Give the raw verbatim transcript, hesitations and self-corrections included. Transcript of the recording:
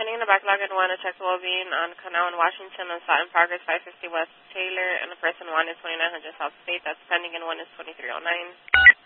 pending in the backlog and one, a check will be on Canal in Washington and Sutton Park is five fifty West Taylor, and the person one is twenty-nine hundred South State. That's pending and one is twenty-three oh nine.